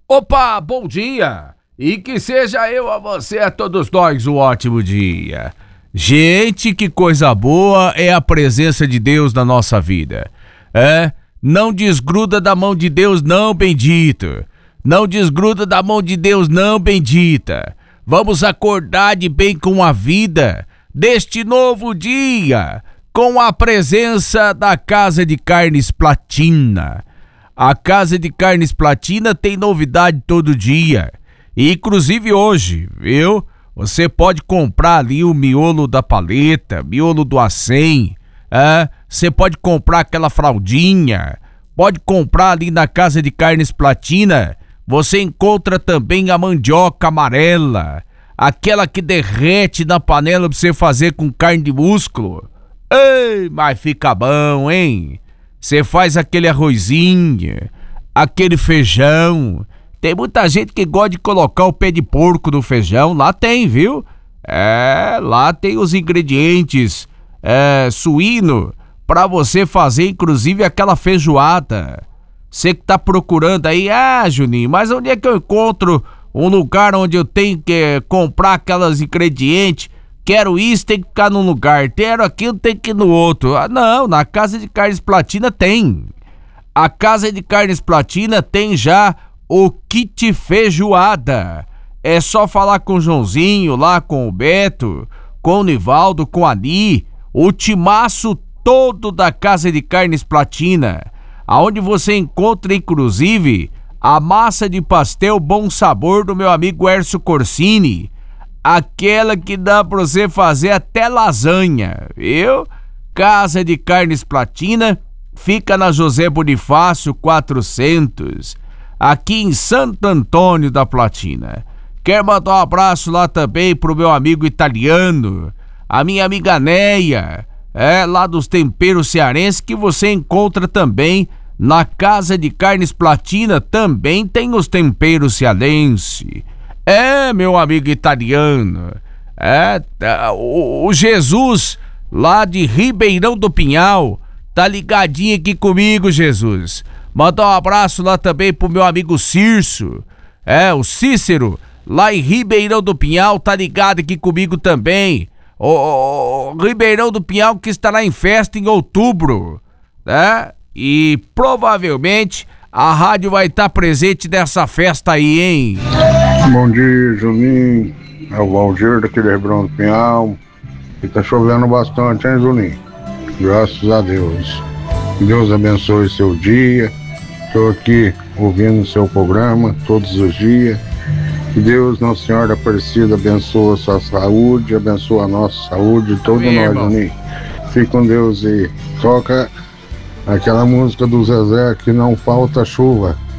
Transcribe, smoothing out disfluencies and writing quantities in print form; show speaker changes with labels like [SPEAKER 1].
[SPEAKER 1] Opa, bom dia! E que seja eu a você, a todos nós, um ótimo dia. Gente, que coisa boa é a presença de Deus na nossa vida. Não desgruda da mão de Deus, não, bendito. Não desgruda da mão de Deus, não, bendita. Vamos acordar de bem com a vida deste novo dia, com a presença da Casa de Carnes Platina. A Casa de Carnes Platina tem novidade todo dia, inclusive hoje, viu? Você pode comprar ali o miolo da paleta, miolo do acém, você pode comprar aquela fraldinha, pode comprar ali na Casa de Carnes Platina. Você encontra também a mandioca amarela, aquela que derrete na panela pra você fazer com carne de músculo. Ei, mas fica bom, hein? Você faz aquele arrozinho, aquele feijão. Tem muita gente que gosta de colocar o pé de porco no feijão. Lá tem, viu? Lá tem os ingredientes suíno pra você fazer, inclusive, aquela feijoada. Você que tá procurando aí, Juninho, mas onde é que eu encontro um lugar onde eu tenho que comprar aquelas ingredientes? Quero isso, tem que ficar num lugar. Quero aquilo, tem que ir no outro. Não, na Casa de Carnes Platina tem. A Casa de Carnes Platina tem já o kit feijoada. É só falar com o Joãozinho, lá com o Beto, com o Nivaldo, com a Ani, o timaço todo da Casa de Carnes Platina, aonde você encontra, inclusive, a massa de pastel Bom Sabor do meu amigo Hércio Corsini, aquela que dá pra você fazer até lasanha, viu? Casa de Carnes Platina fica na José Bonifácio 400, aqui em Santo Antônio da Platina. Quero mandar um abraço lá também pro meu amigo italiano, a minha amiga Neia, lá dos temperos cearenses, que você encontra também na Casa de Carnes Platina. Também tem os temperos cearenses. Meu amigo italiano. O Jesus, lá de Ribeirão do Pinhal, tá ligadinho aqui comigo, Jesus. Mandar um abraço lá também pro meu amigo Cirso. O Cícero, lá em Ribeirão do Pinhal, tá ligado aqui comigo também. O Ribeirão do Pinhal, que estará em festa em outubro, né? E provavelmente a rádio vai estar presente nessa festa aí, hein?
[SPEAKER 2] Bom dia, Juninho. É o Valdir daqui de Ribeirão do Pinhal. E tá chovendo bastante, hein, Juninho? Graças a Deus. Deus abençoe seu dia. Estou aqui ouvindo o seu programa todos os dias. Que Deus, Nossa Senhora Aparecida, abençoe a sua saúde, abençoe a nossa saúde, todo nós, Juninho. Fique com Deus e toca aquela música do Zezé, que não falta chuva.